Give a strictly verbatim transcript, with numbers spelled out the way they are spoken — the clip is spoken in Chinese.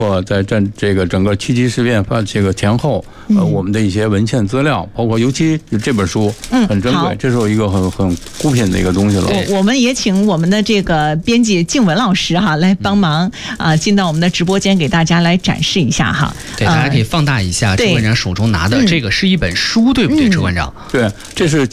或在这这个整个七七事变发这个前后，呃，我们的一些文献资料，包括尤其这本书，嗯，很珍贵，这是一个很很孤品的一个东西了。 我我们也请我们的这个编辑静文老师哈来帮忙啊、呃，进到我们的直播间给大家来展示一下哈。 对，大家可以放大一下，车馆长手中拿的这个是一本书，对不对，车馆长？ 对，这是。